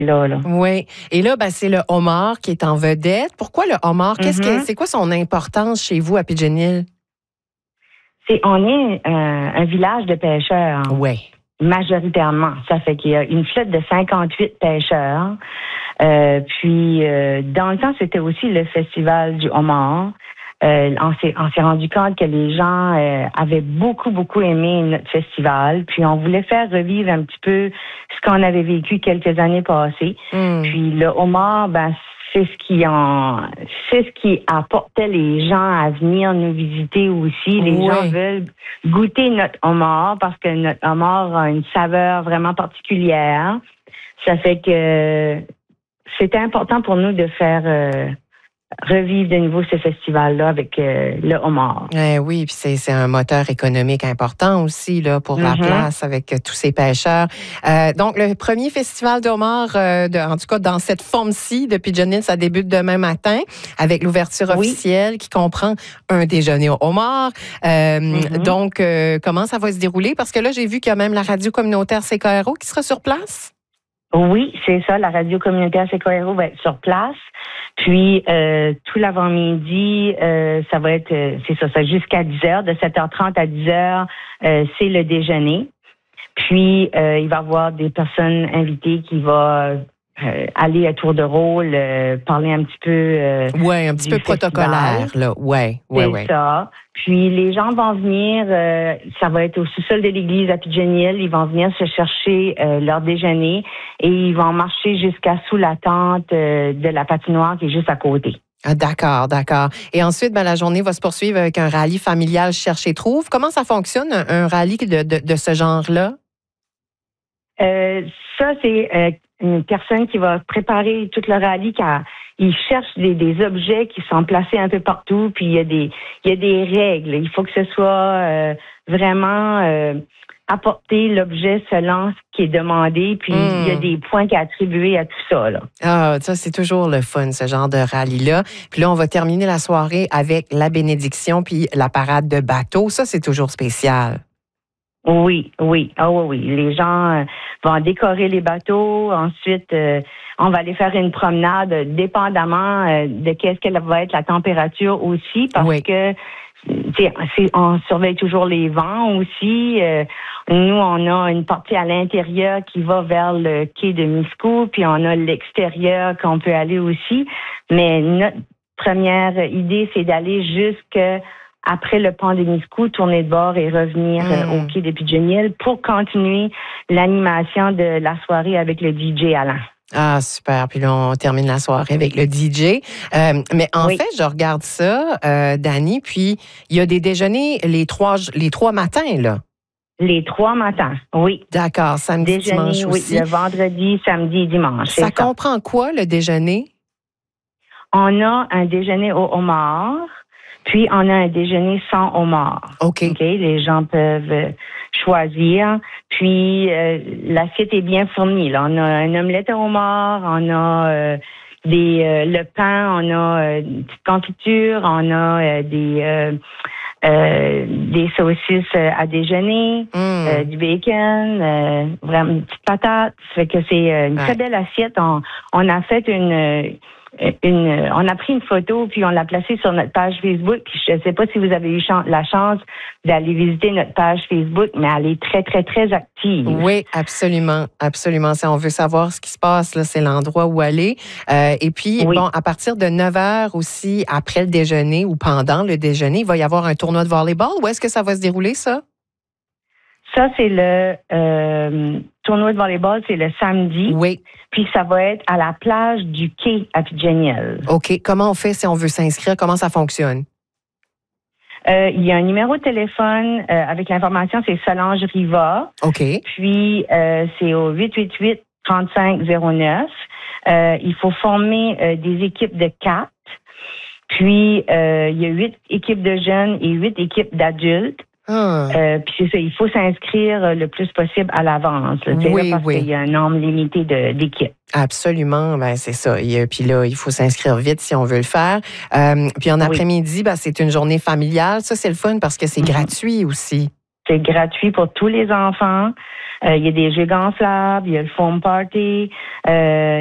là. Oui. Et là, c'est le homard qui est en vedette. Pourquoi le homard? C'est quoi son importance chez vous à Pigeon-Île? On est un village de pêcheurs. Oui. Majoritairement. Ça fait qu'il y a une flotte de 58 pêcheurs. Puis, dans le temps, c'était aussi le festival du homard. On s'est rendu compte que les gens avaient beaucoup, beaucoup aimé notre festival. Puis, on voulait faire revivre un petit peu ce qu'on avait vécu quelques années passées. Puis, le homard, c'est ce qui apportait les gens à venir nous visiter aussi. Les gens veulent goûter notre homard parce que notre homard a une saveur vraiment particulière. Ça fait que c'était important pour nous de faire revivre de nouveau ce festival-là avec le homard. Oui, puis c'est un moteur économique important aussi là, pour la place avec tous ces pêcheurs. Donc, le premier festival de homard, en tout cas dans cette forme-ci de Pigeon-Île, ça débute demain matin avec l'ouverture officielle qui comprend un déjeuner au homard. Donc, comment ça va se dérouler? Parce que là, j'ai vu qu'il y a même la radio communautaire CKRO qui sera sur place. Oui, c'est ça. La radio communautaire CKRO va être sur place. Puis, tout l'avant-midi, ça va être, c'est ça jusqu'à 10h, de 7h30 à 10h, c'est le déjeuner. Puis, il va y avoir des personnes invitées qui vont aller à tour de rôle, parler un petit peu... un petit peu protocolaire, là. C'est ça. Puis, les gens vont venir, ça va être au sous-sol de l'église à Pigeon-Île, ils vont venir se chercher leur déjeuner et ils vont marcher jusqu'à sous la tente de la patinoire qui est juste à côté. Ah, d'accord. Et ensuite, la journée va se poursuivre avec un rallye familial Cherche et Trouve. Comment ça fonctionne, un rallye de ce genre-là? Ça, c'est une personne qui va préparer tout le rallye. Il cherche des objets qui sont placés un peu partout, puis il y a des règles. Il faut que ce soit vraiment apporter l'objet selon ce qui est demandé, puis il y a des points qui sont attribués à tout ça. Là. Ah, ça, c'est toujours le fun, ce genre de rallye-là. Puis là, on va terminer la soirée avec la bénédiction puis la parade de bateau. Ça, c'est toujours spécial. Oui. Les gens vont décorer les bateaux. Ensuite, on va aller faire une promenade, dépendamment de qu'est-ce qu'elle va être la température aussi, parce que on surveille toujours les vents aussi. Nous, on a une partie à l'intérieur qui va vers le quai de Miscou, puis on a l'extérieur qu'on peut aller aussi. Mais notre première idée, c'est d'aller après le pont de Miscou, tourner de bord et revenir au quai de Pigeon-Île pour continuer l'animation de la soirée avec le DJ Alain. Ah, super. Puis là, on termine la soirée avec le DJ. Mais en fait, je regarde ça, Dani, puis il y a des déjeuners les trois matins, là. Les 3 matins, oui. D'accord. Samedi, dimanche aussi. Oui, le vendredi, samedi et dimanche. Ça comprend quoi, le déjeuner? On a un déjeuner au homard. Puis, on a un déjeuner sans homard. OK. Les gens peuvent choisir. Puis, l'assiette est bien fournie. Là. On a un omelette au homard, on a le pain, on a une petite confiture, on a des saucisses à déjeuner, du bacon, vraiment une petite patate. Ça fait que c'est une très belle assiette. On a fait on a pris une photo puis on l'a placée sur notre page Facebook. Puis je ne sais pas si vous avez eu la chance d'aller visiter notre page Facebook, mais elle est très, très, très active. Oui, absolument. Si on veut savoir ce qui se passe, là, c'est l'endroit où aller. Et puis, à partir de 9h aussi, après le déjeuner ou pendant le déjeuner, il va y avoir un tournoi de volleyball. Où est-ce que ça va se dérouler, ça? Ça, c'est le tournoi de volleyball, c'est le samedi. Oui. Puis ça va être à la plage du quai à Pigeon-Île. OK. Comment on fait si on veut s'inscrire? Comment ça fonctionne? Il y a un numéro de téléphone avec l'information, c'est Solange Riva. OK. Puis c'est au 888-3509. Il faut former des équipes de 4. Puis il y a 8 équipes de jeunes et 8 équipes d'adultes. Puis c'est ça, il faut s'inscrire le plus possible à l'avance. Parce qu'il y a un nombre limité d'équipes. Absolument, c'est ça. Puis là, il faut s'inscrire vite si on veut le faire. Puis en après-midi, c'est une journée familiale. Ça, c'est le fun parce que c'est gratuit aussi. C'est gratuit pour tous les enfants. Il y a des jeux gonflables, il y a le foam party.